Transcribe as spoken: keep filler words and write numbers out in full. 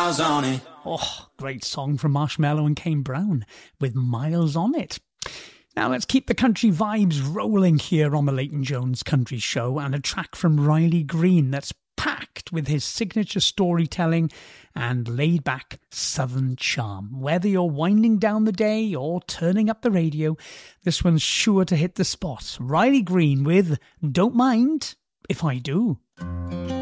miles on it. Oh, great song from Marshmello and Kane Brown with Miles on It. Now let's keep the country vibes rolling here on the Leighton Jones Country Show, and a track from Riley Green that's packed with his signature storytelling and laid-back southern charm. Whether you're winding down the day or turning up the radio, this one's sure to hit the spot. Riley Green with Don't Mind If I Do.